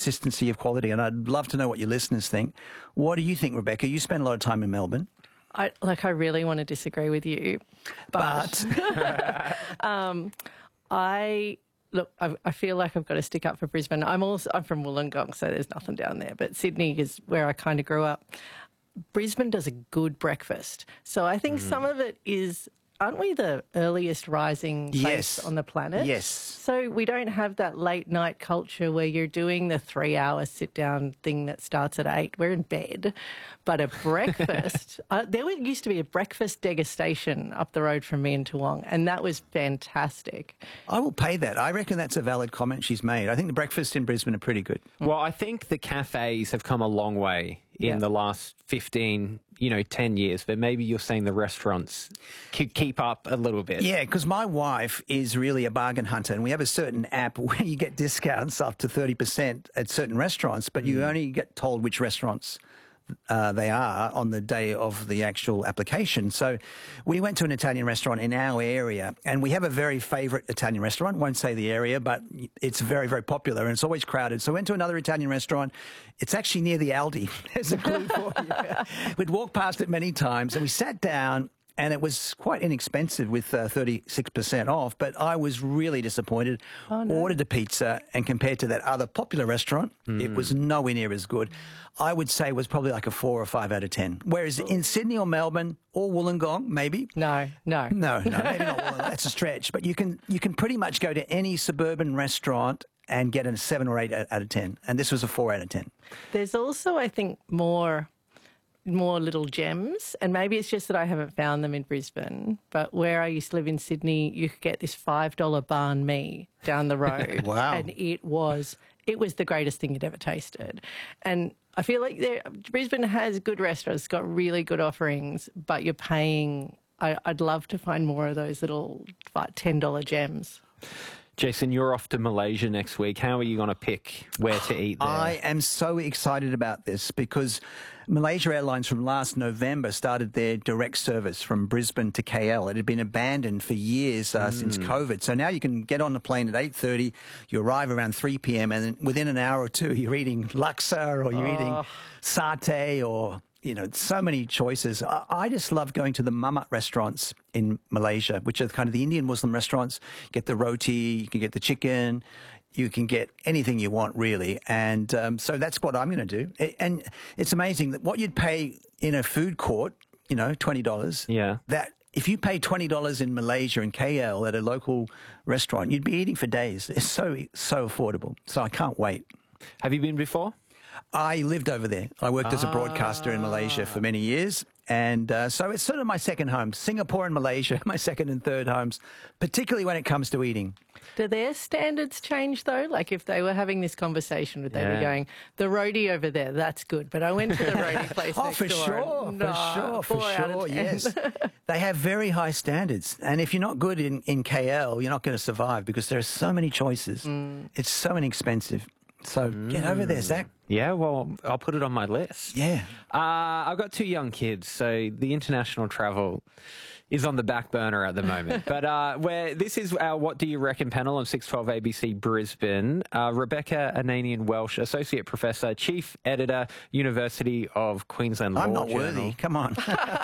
consistency of quality, and I'd love to know what your listeners think. What do you think, Rebecca? You spend a lot of time in Melbourne. I really want to disagree with you, but I feel like I've got to stick up for Brisbane. I'm from Wollongong, so there's nothing down there, but Sydney is where I kind of grew up. Brisbane does a good breakfast, so I think some of it is. Aren't we the earliest rising place on the planet? Yes. So we don't have that late night culture where you're doing the 3-hour sit down thing that starts at 8. We're in bed. But a breakfast, there used to be a breakfast degustation up the road from me in Toowong, and that was fantastic. I will pay that. I reckon that's a valid comment she's made. I think the breakfasts in Brisbane are pretty good. Well, I think the cafes have come a long way in the last 15, 10 years, but maybe you're saying the restaurants could keep up a little bit. Yeah, because my wife is really a bargain hunter, and we have a certain app where you get discounts up to 30% at certain restaurants, but you only get told which restaurants they are on the day of the actual application. So we went to an Italian restaurant in our area, and we have a very favourite Italian restaurant. Won't say the area, but it's very, very popular, and it's always crowded. So we went to another Italian restaurant. It's actually near the Aldi. There's a clue for you. We'd walked past it many times, and we sat down, and it was quite inexpensive with 36% off, but I was really disappointed. Oh, no. Ordered a pizza, and compared to that other popular restaurant, it was nowhere near as good. I would say it was probably like a 4 or 5 out of 10. Whereas in Sydney or Melbourne or Wollongong, maybe. No, maybe not Wollongong. That's a stretch. But you can pretty much go to any suburban restaurant and get a 7 or 8 out of 10. And this was a 4 out of 10. There's also, I think, more little gems, and maybe it's just that I haven't found them in Brisbane, but where I used to live in Sydney, you could get this $5 banh mi down the road. Wow. And it was the greatest thing you'd ever tasted. And I feel like Brisbane has good restaurants, it's got really good offerings, but you're paying. I'd love to find more of those little $10 gems. Jason, you're off to Malaysia next week. How are you going to pick where to eat there? I am so excited about this because Malaysia Airlines from last November started their direct service from Brisbane to KL. It had been abandoned for years since COVID. So now you can get on the plane at 8:30, you arrive around 3 p.m, and then within an hour or two you're eating laksa or you're eating satay or so many choices. I just love going to the mamak restaurants in Malaysia, which are kind of the Indian Muslim restaurants. Get the roti, you can get the chicken, you can get anything you want, really. And so that's what I'm going to do. And it's amazing that what you'd pay in a food court, $20, that if you pay $20 in Malaysia and KL at a local restaurant, you'd be eating for days. It's so affordable. So I can't wait. Have you been before? I lived over there. I worked as a broadcaster in Malaysia for many years. And so it's sort of my second home. Singapore and Malaysia, my second and third homes, particularly when it comes to eating. Do their standards change, though? Like if they were having this conversation, would they be going, the roadie over there, that's good, but I went to the roadie place next door. For sure, yes. They have very high standards. And if you're not good in KL, you're not going to survive because there are so many choices. It's so inexpensive. So get over there, Zach. Yeah, well, I'll put it on my list. Yeah. I've got 2 young kids, so the international travel is on the back burner at the moment. But this is our What Do You Reckon panel on 612 ABC Brisbane. Rebecca Ananian Welsh, Associate Professor, Chief Editor, University of Queensland Law Journal. I'm not Journal. worthy. Come on.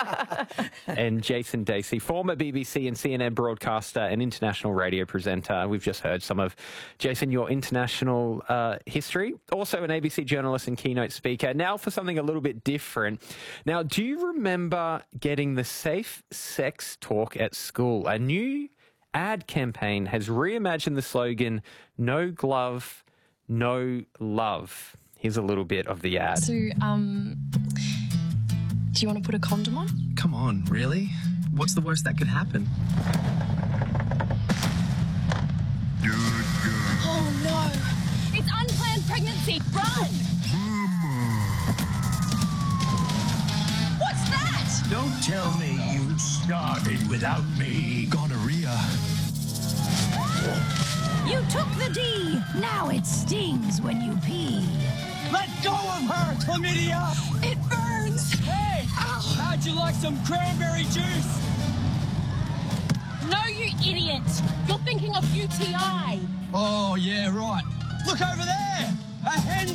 And Jason Dacey, former BBC and CNN broadcaster and international radio presenter. We've just heard some of, Jason, your international history. Also an ABC journalist and keynote speaker. Now for something a little bit different. Now, do you remember getting the Safe Sex Talk at school? A new ad campaign has reimagined the slogan, "No glove, no love." Here's a little bit of the ad. So, do you want to put a condom on? Come on, really? What's the worst that could happen? Oh no! It's unplanned pregnancy! Run! What's that? Don't tell me you started without me. Gonorrhea. You took the D. Now it stings when you pee. Let go of her, chlamydia! It burns! Hey! Ow. How'd you like some cranberry juice? No, you idiot! You're thinking of UTI! Oh, yeah, right. Look over there! A hen's